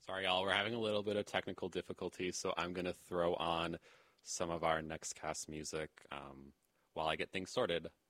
Sorry, y'all. We're having a little bit of technical difficulty, so I'm going to throw on some of our next cast music while I get things sorted.